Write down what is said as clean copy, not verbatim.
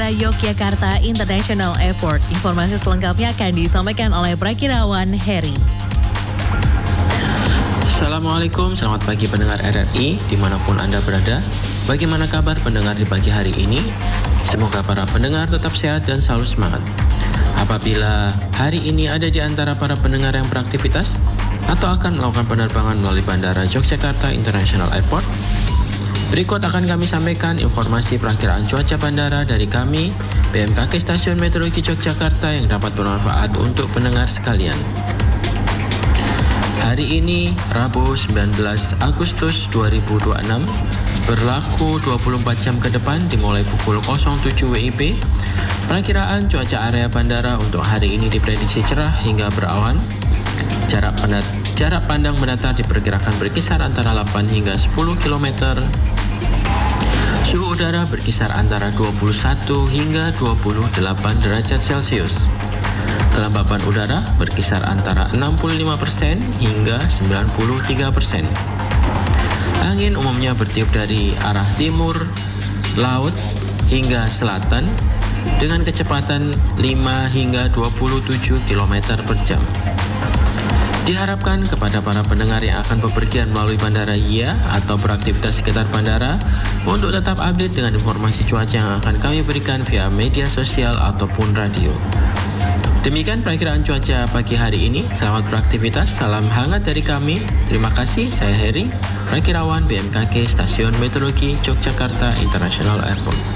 Bandara Yogyakarta International Airport. Informasi selengkapnya akan disampaikan oleh Prakirawan Heri. Assalamualaikum, selamat pagi pendengar RRI dimanapun Anda berada. Bagaimana kabar pendengar di pagi hari ini? Semoga para pendengar tetap sehat dan selalu semangat. Apabila hari ini ada di antara para pendengar yang beraktivitas atau akan melakukan penerbangan melalui Bandara Yogyakarta International Airport, berikut akan kami sampaikan informasi perakiraan cuaca bandara dari kami, BMKG Stasiun Meteorologi Yogyakarta yang dapat bermanfaat untuk pendengar sekalian. Hari ini, Rabu 19 Agustus 2026, berlaku 24 jam ke depan dimulai pukul 07 WIB. Perakiraan cuaca area bandara untuk hari ini diprediksi cerah hingga berawan. Jarak pandang mendatar diperkirakan berkisar antara 8 hingga 10 km. Suhu udara berkisar antara 21 hingga 28 derajat Celcius. Kelembapan udara berkisar antara 65% hingga 93%. Angin umumnya bertiup dari arah timur laut hingga selatan dengan kecepatan 5 hingga 27 km per jam. Diharapkan kepada para pendengar yang akan bepergian melalui Bandara YIA atau beraktivitas sekitar bandara untuk tetap update dengan informasi cuaca yang akan kami berikan via media sosial ataupun radio. Demikian perakiraan cuaca pagi hari ini. Selamat beraktivitas, salam hangat dari kami. Terima kasih, saya Heri, Prakirawan BMKG Stasiun Meteorologi Yogyakarta International Airport.